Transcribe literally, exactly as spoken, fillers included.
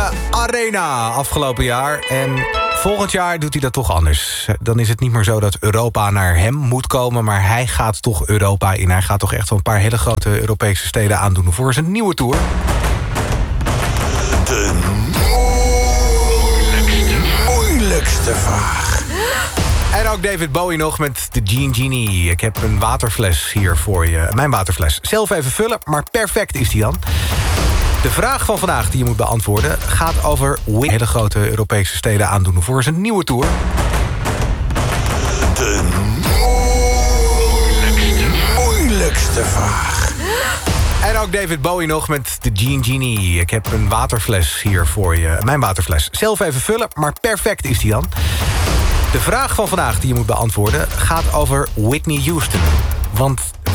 Europa Arena afgelopen jaar. En volgend jaar doet hij dat toch anders. Dan is het niet meer zo dat Europa naar hem moet komen, maar hij gaat toch Europa in. Hij gaat toch echt wel een paar hele grote Europese steden aandoen voor zijn nieuwe tour. De moeilijkste, moeilijkste vraag. En ook David Bowie nog met de Gene Genie. Ik heb een waterfles hier voor je. Mijn waterfles. Zelf even vullen, maar perfect is die dan. De vraag van vandaag die je moet beantwoorden gaat over hele grote Europese steden aandoen voor zijn nieuwe tour. De moeilijkste, moeilijkste vraag. En ook David Bowie nog met de Gene Genie. Ik heb een waterfles hier voor je. Mijn waterfles. Zelf even vullen, maar perfect is die dan. De vraag van vandaag die je moet beantwoorden gaat over Whitney Houston. Want